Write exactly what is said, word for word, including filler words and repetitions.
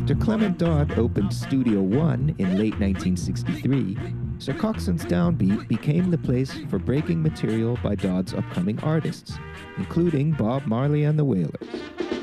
After Clement Dodd opened Studio One in late nineteen sixty-three, Sir Coxsone's Downbeat became the place for breaking material by Dodd's upcoming artists, including Bob Marley and the Wailers.